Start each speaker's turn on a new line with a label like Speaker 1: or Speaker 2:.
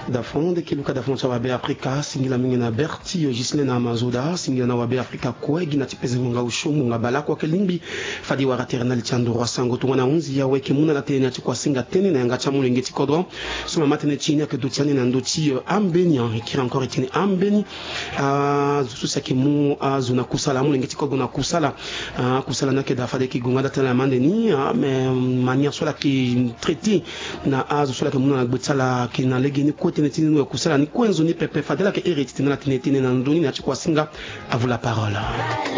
Speaker 1: da fonde kiluka da fonde wabe Afrika singila mingi na Berti Gisle na Amazoda singila na wabe Afrika kwegi na tipeze nga ushumu nga balako kelimbi fadi waratera lichando rwasango tungana unzi ya weke muna la tene ati kwa singa tene na ngacha mulu ngeti kodro suma matene chini ke dotiane na ndoti ambeni kira encore etine ambeni zususa ke mu azuna kusala mulu ngeti kodro na kusala na ke da fade ki gonga da tena mande ni mais manière soit la qui traité na soit la ke muna na gbetsala ke na legeni kote netini no kusala ni kwenzo ni pepe fadela ke eretine na tinetine na ndoni na ati kwa singa à vous la parole.